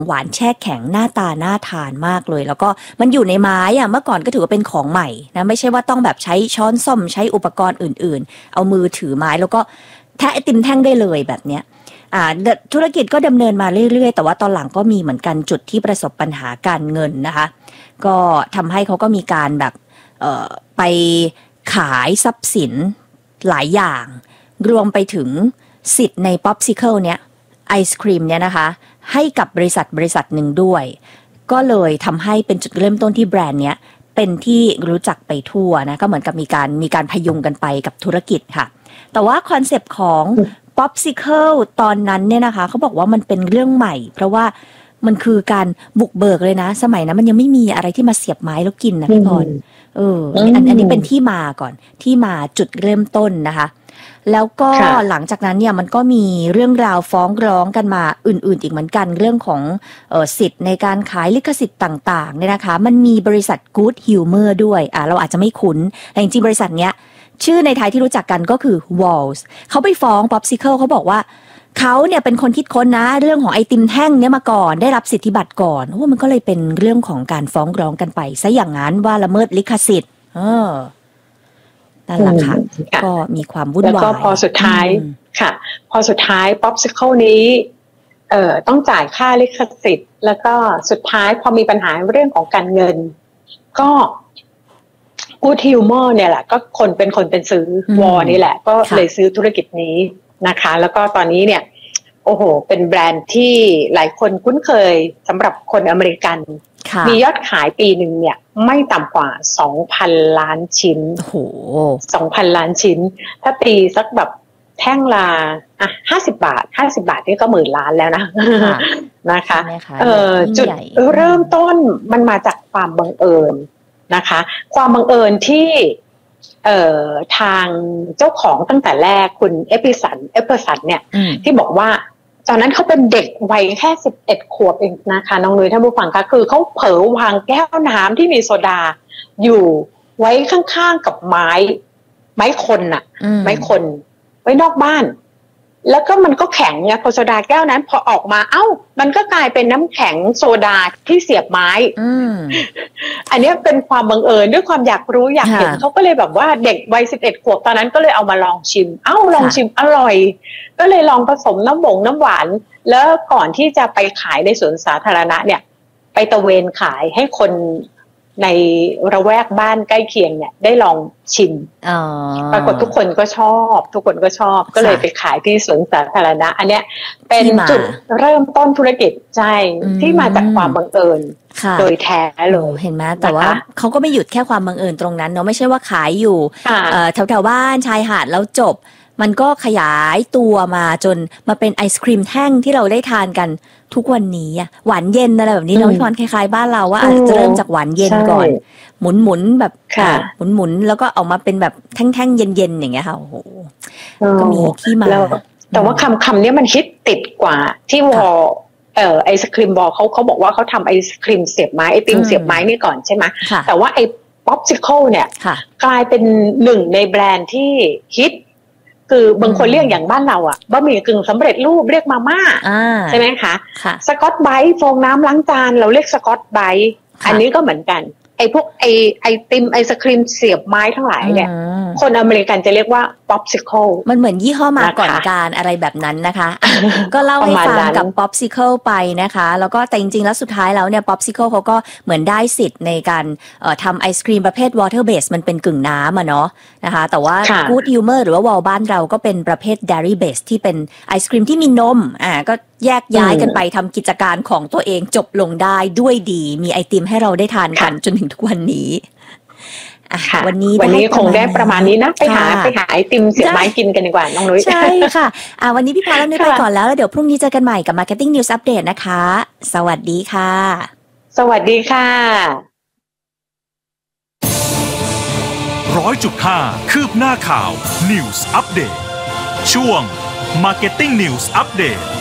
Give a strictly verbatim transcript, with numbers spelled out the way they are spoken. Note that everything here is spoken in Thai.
หวานแช่แข็งหน้าตาน่าทานมากเลยแล้วก็มันอยู่ในไม้อะเมื่อก่อนก็ถือว่าเป็นของใหม่นะไม่ใช่ว่าต้องแบบใช้ช้อนส้อมใช้อุปกรณ์อื่นๆเอามือถือไม้แล้วก็แทะไอติมแท่งได้เลยแบบเนี้ยอ่าธุรกิจก็ดำเนินมาเรื่อยๆแต่ว่าตอนหลังก็มีเหมือนกันจุดที่ประสบปัญหาการเงินนะคะก็ทำให้เขาก็มีการแบบเอ่อไปขายทรัพย์สินหลายอย่างรวมไปถึงสิทธิ์ใน Popsicle เนี้ยไอศครีมเนี่ยนะคะให้กับบริษัทบริษัทหนึ่งด้วยก็เลยทำให้เป็นจุดเริ่มต้นที่แบรนด์เนี้ยเป็นที่รู้จักไปทั่วนะก็เหมือนกับมีการมีการพยุงกันไปกับธุรกิจค่ะแต่ว่าคอนเซปต์ของ Popsicle ตอนนั้นเนี่ยนะคะเขาบอกว่ามันเป็นเรื่องใหม่เพราะว่ามันคือการบุกเบิกเลยนะสมัยนั้นมันยังไม่มีอะไรที่มาเสียบไม้แล้วกินนะพี่พรเอออันอันนี้เป็นที่มาก่อนที่มาจุดเริ่มต้นนะคะแล้วก็หลังจากนั้นเนี่ยมันก็มีเรื่องราวฟ้องร้องกันมาอื่นๆอีกเหมือนกันเรื่องของเอ่อสิทธิ์ในการขายลิขสิทธิ์ต่างๆเนี่ยนะคะมันมีบริษัท Good Humor ด้วยอ่าเราอาจจะไม่คุ้นแต่จริงๆบริษัทเนี้ยชื่อในไทยที่รู้จักกันก็คือ Walls เขาไปฟ้อง Popsicle เขาบอกว่าเขาเนี่ยเป็นคนคิดค้นนะเรื่องของไอติมแท่งเนี่ยมาก่อนได้รับสิทธิบัตรก่อนโอ้มันก็เลยเป็นเรื่องของการฟ้องร้องกันไปซะอย่างนั้นว่าละเมิดลิขสิทธิ์เออนั่นแหละค่ะก็มีความวุ่นวายแล้วก็พอสุดท้ายค่ะพอสุดท้าย Popsicle นี้เอ่อต้องจ่ายค่าลิขสิทธิ์แล้วก็สุดท้ายพอมีปัญหาเรื่องของการเงินก็Good Humor เนี่ยแหละก็คนเป็นคนเป็นซื้อวอนี่แหละก็เลยซื้อธุรกิจนี้นะคะแล้วก็ตอนนี้เนี่ยโอ้โหเป็นแบรนด์ที่หลายคนคุ้นเคยสำหรับคนอเมริกันมียอดขายปีหนึ่งเนี่ยไม่ต่ำกว่า สองพัน ล้านชิ้นโอ้โหสองพัน ล้านชิ้นถ้าตีสักแบบแท่งละอ่ะห้าสิบบาทห้าสิบบาทนี่ก็หมื่นล้านแล้วนะนะคะเอ่อจุดเริ่มต้นมันมาจากความบังเอิญนะคะความบังเอิญที่เอ่อทางเจ้าของตั้งแต่แรกคุณเอพิสันเอพิสันเนี่ยที่บอกว่าตอนนั้นเขาเป็นเด็กวัยแค่สิบเอ็ดขวบเองนะคะน้องนุ้ยท่านผู้ฟังคะคือเขาเผลอวางแก้วน้ำที่มีโซดาอยู่ไว้ข้างๆกับไม้ไม้คนน่ะไม้คนไว้นอกบ้านแล้วก็มันก็แข็งไงพอโซดาแก้วนั้นพอออกมาเอ้ามันก็กลายเป็นน้ำแข็งโซดาที่เสียบไม้อันนี้เป็นความบังเอิญด้วยความอยากรู้อยากเห็นเขาก็เลยแบบว่าเด็กวัยสิบเอ็ดขวบตอนนั้นก็เลยเอามาลองชิมเอ้าลองชิมอร่อยก็เลยลองผสมน้ำหม่งน้ำหวานแล้วก่อนที่จะไปขายในสวนสาธารณะเนี่ยไปตะเวนขายให้คนในระแวกบ้านใกล้เคียงเนี่ยได้ลองชิมปรากฏทุกคนก็ชอบทุกคนก็ชอบก็เลยไปขายที่สวนสาธารณะอันเนี้ยเป็นจุดเริ่มต้นธุรกิจใช่ที่มาจากความบังเอิญโดยแท้เลยเห็นไหมแต่ว่าเขาก็ไม่หยุดแค่ความบังเอิญตรงนั้นเนาะไม่ใช่ว่าขายอยู่แถวๆบ้านชายหาดแล้วจบมันก็ขยายตัวมาจนมาเป็นไอศครีมแท่งที่เราได้ทานกันทุกวันนี้หวานเย็นอะไรแบบนี้เราพี่พรคล้ายๆบ้านเราว่าอาจจะเริ่มจากหวานเย็นก่อนหมุนๆแบบหมุนๆแล้วก็ออกมาเป็นแบบแท่งๆเย็นๆอย่างเงี้ยค่ะโอ้โหก็มีที่มาแต่ว่าคำคำนี้มันฮิตติดกว่าที่วอลเอ่อไอศครีมวอลเขาเขาบอกว่าเขาทำไอศครีมเสียบไม้ไอติมเสียบไม้นี่ก่อนใช่ไหมแต่ว่าไอ Popsicle เนี่ยกลายเป็นหนึ่งในแบรนด์ที่ฮิตคือบางคนเรียกอย่างบ้านเราอ่ะบะหมี่กึ่งสำเร็จรูปเรียกมาม่าใช่ไหมคะสกอตไบรท์ฟองน้ำล้างจานเราเรียกสกอตไบรท์อันนี้ก็เหมือนกันไอ้พวกไอไอติมไอศครีมเสียบไม้ทั้งหลายเนี่ยคนอเมริกันจะเรียกว่า Popsicle มันเหมือนยี่ห้อมาก่อนการอะไรแบบนั้นนะคะก็เล่าให้ฟังกับ Popsicle ไปนะคะแล้วก็แต่จริงๆแล้วสุดท้ายแล้วเนี่ย Popsicle เขาก็เหมือนได้สิทธิ์ในการเอ่อทำไอศครีมประเภท water base มันเป็นกึ่งน้ำอ่ะเนาะนะคะแต่ว่า Good Humor หรือว่าวอลบ้านเราก็เป็นประเภท dairy base ที่เป็นไอศครีมที่มีนมอ่าก็แยกย้ายกันไปทำกิจการของตัวเองจบลงได้ด้วยดีมีไอติมให้เราได้ทานกันจนถึงทุกวันนี้วันนี้วันนี้คงได้ประมาณนี้นะไปหาไปหาไอติมเสียบไม้กินกันดีกว่าน้องนุ้ยใช่ค่ะอ่าวันนี้พี่พรแล้วนุ้ยไปก่อนแล้วแล้วเดี๋ยวพรุ่งนี้เจอกันใหม่กับ Marketing News Update นะคะสวัสดีค่ะสวัสดีค่ะร้อยจุดห้าคืบหน้าข่าว News Update ช่วง Marketing News Update